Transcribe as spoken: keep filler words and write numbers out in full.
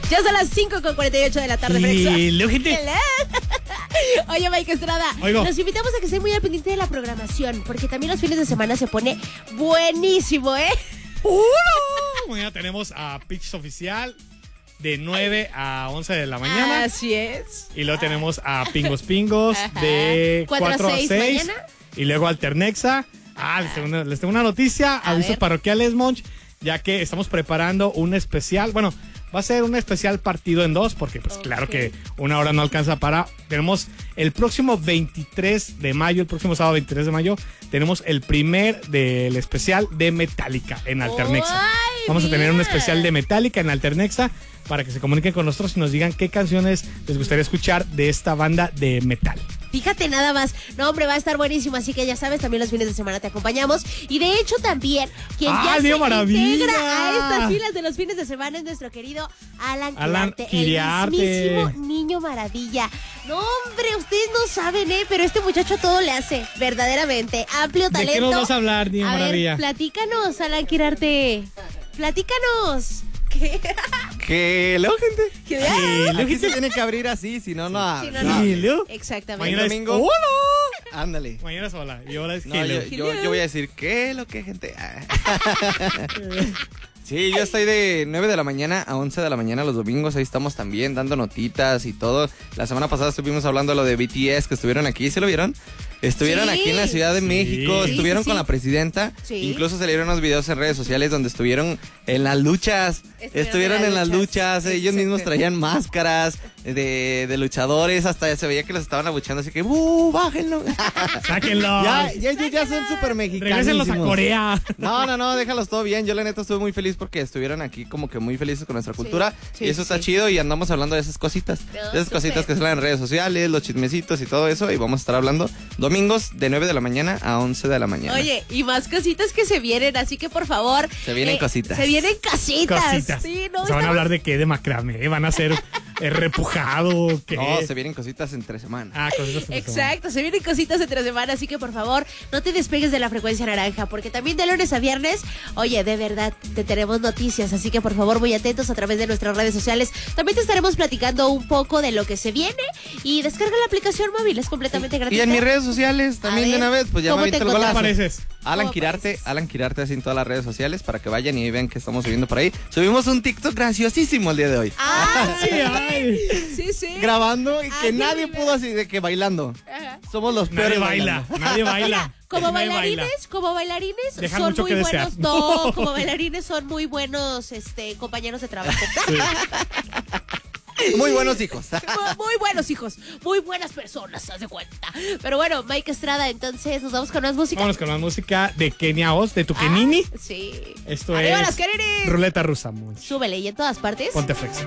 Ya son las cinco con cuarenta y ocho de la tarde, Frexa. Y luego, gente. Oye, Mike Estrada, Oigo. Los invitamos a que estén muy al pendiente de la programación, porque también los fines de semana se pone buenísimo, ¿eh? ¡Uh! Mañana tenemos a Pitch Oficial de nueve a once de la mañana. Así es. Y luego tenemos a Pingos Pingos Ajá. de Cuatro a cuatro a seis seis. mañana. Y luego Alternexa. Ah, les tengo una, les tengo una noticia. A Avisos ver. parroquiales, Monch, ya que estamos preparando un especial. Bueno, va a ser un especial partido en dos, porque pues Ok. claro que una hora no alcanza para... Tenemos el próximo veintitrés de mayo, el próximo sábado veintitrés de mayo, tenemos el primer del especial de Metallica en Alternexa. ¡Ay, Vamos a tener un mira! especial de Metallica en Alternexa para que se comuniquen con nosotros y nos digan qué canciones les gustaría escuchar de esta banda de metal. Fíjate nada más. No, hombre, va a estar buenísimo. Así que ya sabes, también los fines de semana te acompañamos. Y de hecho, también, quien ¡Ah, ya se Dios, maravilla! integra a estas filas de los fines de semana es nuestro querido Alan Alan Quirarte. Quiriarte. El mismísimo niño maravilla. No, hombre, ustedes no saben, ¿eh? Pero este muchacho todo le hace. Verdaderamente. Amplio ¿De talento. qué nos vas a hablar, niño A ver, maravilla? platícanos, Alan Quirarte. Platícanos. ¿Qué? ¿Qué? ¿Luego, gente? ¿Qué? Sí, Aquí se tiene que abrir así, si no, no. Sí, no, no. no. Sí, Leo. Exactamente. Mañana es domingo. hola. Ándale. Mañana es hola y ahora es No, hello. yo, yo, yo voy a decir, ¿qué? ¿Lo que, gente? Ah. Sí, yo estoy de nueve de la mañana a once de la mañana los domingos. Ahí estamos también dando notitas y todo. La semana pasada estuvimos hablando de lo de B T S que estuvieron aquí. ¿Se lo vieron? Estuvieron Sí. aquí en la Ciudad de Sí. México. Sí, Estuvieron sí, sí. con la presidenta. Sí. Incluso salieron unos videos en redes sociales donde estuvieron en las luchas. Estuvieron Estuvieron en en las las luchas. luchas. Ellos mismos Exacto. traían máscaras de, de luchadores. Hasta se veía que los estaban abucheando. Así que, ¡uh! ¡Bájenlo! Sáquenlos. ya, ya, ellos ya son súper mexicanos. Regrésenlos a Corea. No, no, no, déjalos todo bien. Yo la neta estuve muy feliz porque estuvieron aquí como que muy felices con nuestra cultura. sí, y eso sí, está sí. chido y andamos hablando de esas cositas. No, de esas súper. cositas que salen en redes sociales, los chismecitos y todo eso. Y vamos a estar hablando domingos de nueve de la mañana a once de la mañana. Oye, y más cositas que se vienen, así que por favor. Se vienen cositas. Se vienen casitas. Cositas. Sí, no, ¿Se van a estamos- hablar de qué? ¿De macramé? ¿Van a ser eh, repujado? ¿Qué? No, se vienen cositas entre semana. Ah, cositas. Exacto, se vienen cositas entre semana, así que por favor, no te despegues de la frecuencia naranja, porque también de lunes a viernes, oye, de verdad, te tenemos noticias, así que por favor, muy atentos a través de nuestras redes sociales. También te estaremos platicando un poco de lo que se viene y descarga la aplicación móvil, es completamente gratis. Y en mis redes sociales también A de ver, una vez, pues ya ¿cómo me te aviento el ¿Qué golazo. pareces? Alan ¿Cómo Quirarte, pareces? Alan Quirarte así en todas las redes sociales para que vayan y vean que estamos subiendo por ahí. Subimos un TikTok graciosísimo el día de hoy. Ah, Sí, ay. sí, sí. Grabando y que Ay, nadie mira. pudo así de que bailando. Ajá. Somos los Nadie peores baila. bailando. Nadie baila. Mira, como Nadie bailarines, baila. como bailarines Dejan son mucho muy que buenos. desear. No, No. como bailarines son muy buenos este, compañeros de trabajo. Muy buenos hijos. muy, muy buenos hijos, muy buenas personas, haz de cuenta. Pero bueno, Mike Estrada, entonces nos vamos con más música. Vámonos con la música de Kenia Oz, de Tukenini. Ah, sí. Esto Arriba es las Keninis. Ruleta Rusa, Monch. Súbele y en todas partes. Ponte flex.